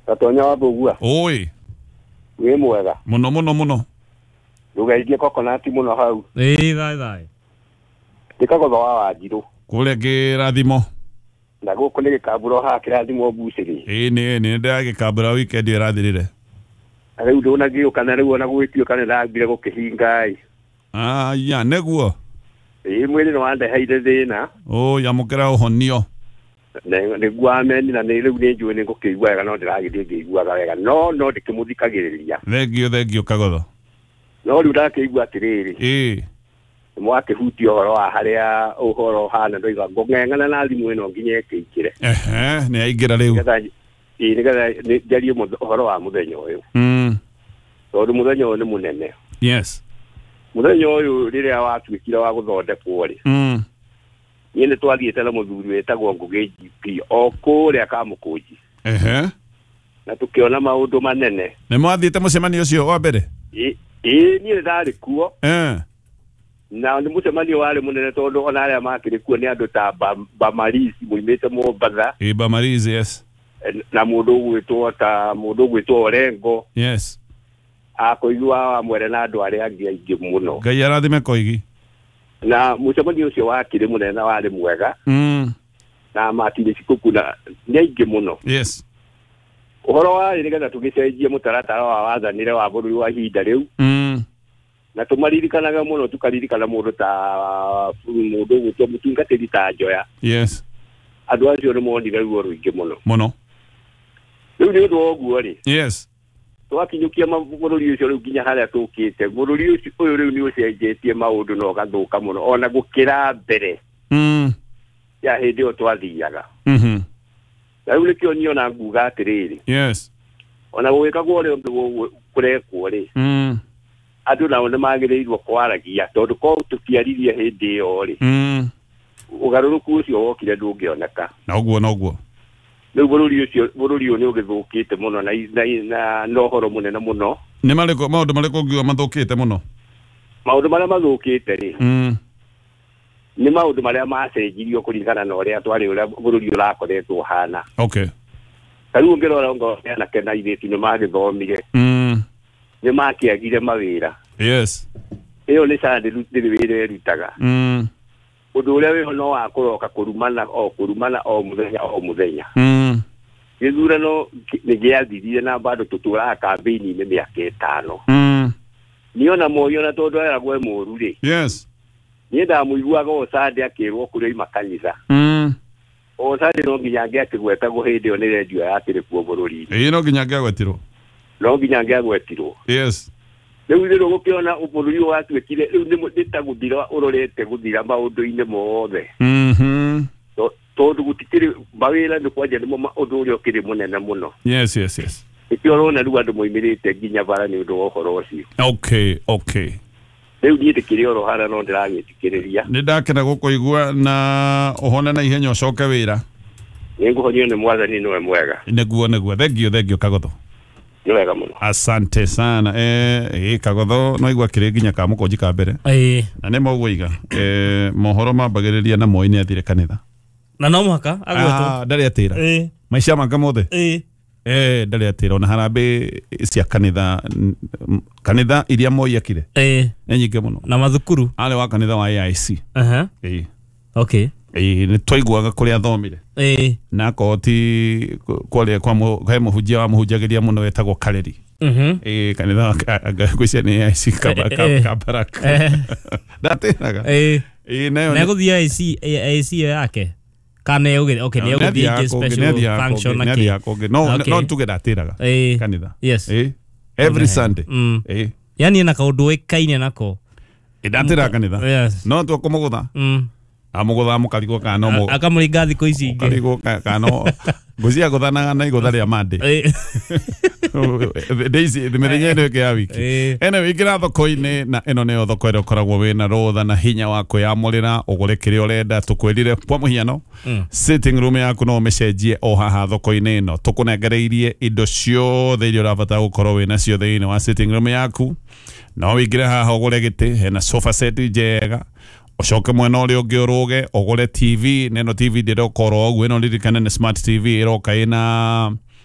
Katonya wabugua. Oi. We mwega. Muno. Ndugairie coconut muno hau. Thai. Ndikagotho wa Wanjiru. Kule kirathimo. Na guku ni gikamburo ha kirathimo buciri. Ni ndagikambura weekend irathirire. Riu ndona giuka na riu ona gwituika ni ndambire gukihingai. Ya neguo. Mwiri no ande haide thina. Yamukira uhonio. Ne guameni na ne riu ni njui ni ngukigua wega no ndiragithie ngigua wega no ndikimuthikagiriria. Thengio kagotho. No riu ndakigua atiriri. Mwakihutio horo wa haria uhoro hana ndoiga ngongengana na thimu ino nginya ikikire. Ni aingira riu. Nigetha njarie uhoro wa muthenya uyu. Tondu muthenya uyu ni munene. Yes. Muthenya uyu riria watuikira wa guthondekwo ri. Ni ni twathiite na muthuri wetagwo Ngugi GP o kuria Kamukunji. Na tukiona maundu manene. Ni mwathiite mucemanio ucio wa mbere? Ni ndari kuo. Na ni mucemanio wari munene tondu ona aria makiri kuo ni andu ta Bamarisi muimite Mombatha. Bamarisi, yes. Na mundu gwitwo Orengo. Yes. Akoigua amwere na andu aria angi aingi muno. Ngai arathime koigi. Na mucemanio ucio wakiri munene wari mwega. Na matire cikukuna ni aingi muno. Yes. Uhoro wa nigetha tugicenjie mutaratara wa wathanire wa bururi wa ihinda riu. Na tumaririkanaga muno tukaririkana mundu ta mundu gwitwo mutungatiri ta Njoya. Yes. Andu acio ni monire ruo ruingi muno. Riu ni undu oguo ri. Yes. Twakinyukia bururi ucio riu nginya haria tukite. Bururi ucio riu ni ucenjetie maundu no gathuka muno ona gukira mbere. Ya hindi o twathiaga. Riu nikio niona nguga atiriri. Yes. Ona gwikagwo ri undu kurekwo ri. Andu nao ni magirirwo kwaragia tondu ko tukiaririe hindi iyo ri. Ugaruruku ucio wokire ndungioneka. Na uguo. Riu bururi uyu ni ugithukite muno na no horo munene muno. Ni mariko maundu mariko ngiwa mathukite muno. Maundu maria mathukite ri. Ni maundu maria macenjirio kuringana na uria twari uria bururi urakoretwo hana. Okay. Riu ngirora ngo na kena iretu ni magithomire. Ni makiagire mawira. Yes. Iyo ni sande wire rutaga. Undu uria wiho no wakuroka kurumana o muthenya. Githurano ni giathirire na bado tutura campaign ni miaka 5. Niona moyo na tondu era gwe muru ri. Yes. Ni ndamuiguaga o sande akirwo kuri makanitha. O sande no nginya ngiatigweta go hindi o ni radio yakire kuo bururi. No nginya ngiagwetirwo. No nginya ngiagwetirwo. Yes. Riu ni gukiona uburi uyu watwikire riu ni mutitaguthira urorete guthira maundu-ini mothe. Tondu gutikiri mawira ni kwanja ni maundu uria ukiri munene muno. Yes. Ikiorona riu andu moimirite nginya bara ni undu wa uhoro ucio. Okay. Riu ni tikiri oro hara no ndiragitikiriria. Ni ndakena gukuigua na uhona na ihenya ucoke wira. Ni nguhonio ni mwathani niwe mwega. Neguo. Thengio kagotho. Ni wega muno. Asante sana. Kagotho no igwa kire nginya Kamukunji ka mbere. Na ne mogwiga. Mohoro mambagiriria na moi ni athire kanitha. Na no muhaka agwetwo. Ndari atira. Maisha manga mothe. Ndari atira ona harambe cia kanitha iria moi akire. Nyingi muno. Na mathukuru. Ale wa kanitha wa AIC. Okay. Ni twaiguaga kuri athomire. Na koti kwale kwa muhujia wa muhujagiria muno wetagwo Kareri. Kanitha gwicania ni AIC Kabaraka. Ndatiraga. Na guthia AIC yake. Kana okay ni guthia special function nake. No tuge ndatiraga kanitha. Yes. Every Sunday. Yani na kaundu ikaine nako. Ndatiraga kanitha. No tukomugutha. Amugutha mukarigo kana mo akamuringa thiku ici ingi karigo kana nguzia guthanaga na igutha ria mande Daisy thimenya ino ke ya wiki ene wigira thoko-ini na ino ne thoko ire koragwo wina rotha na hinya wako ya murira ugure kiri urenda tukwirire kwa muhiano sitting room yaku no mecenjie o haha thoko-ini ino tukunengereirie indo ciothe iria urabata gukorwo wina cio thiini wa sitting room yaku no wigire haha ugure giti hena sofa set njega Oshoke mwena uri ungi uruge ugure TV neno TV ndiro koro ogwe no ririkane ne smart TV iroka ina